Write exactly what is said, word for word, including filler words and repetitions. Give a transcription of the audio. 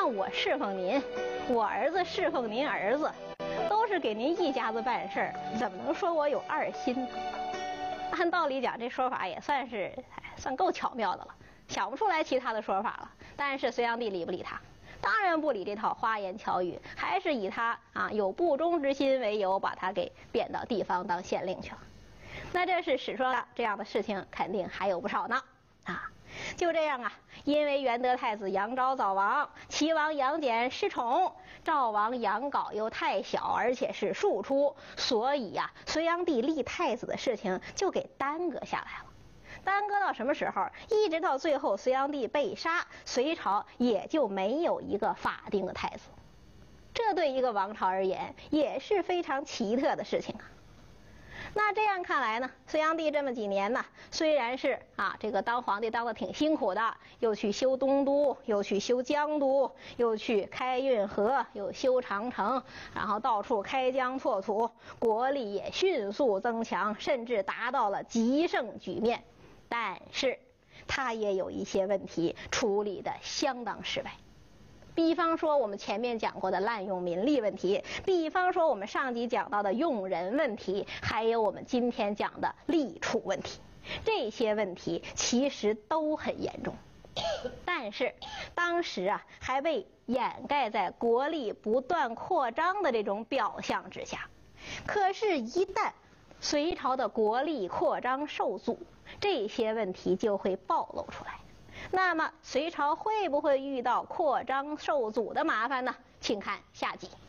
那我侍奉您，我儿子侍奉您儿子，都是给您一家子办事儿，怎么能说我有二心呢？按道理讲，这说法也算是算够巧妙的了，想不出来其他的说法了。但是隋炀帝理不理他？当然不理这套花言巧语，还是以他啊有不忠之心为由，把他给贬到地方当县令去了。那这是史说的，这样的事情肯定还有不少呢啊！就这样啊，因为元德太子杨昭早亡，齐王杨戬失宠，赵王杨镐又太小，而且是庶出，所以呀、啊，隋炀帝立太子的事情就给耽搁下来了。耽搁到什么时候？一直到最后隋炀帝被杀，隋朝也就没有一个法定的太子。这对一个王朝而言也是非常奇特的事情啊。那这样看来呢，隋炀帝这么几年呢，虽然是啊这个当皇帝当得挺辛苦的，又去修东都，又去修江都，又去开运河，又修长城，然后到处开疆拓土，国力也迅速增强，甚至达到了极盛局面。但是他也有一些问题处理的相当失败，比方说我们前面讲过的滥用民力问题，比方说我们上集讲到的用人问题，还有我们今天讲的吏处问题，这些问题其实都很严重，但是当时啊还被掩盖在国力不断扩张的这种表象之下。可是一旦隋朝的国力扩张受阻，这些问题就会暴露出来。那么隋朝会不会遇到扩张受阻的麻烦呢？请看下集。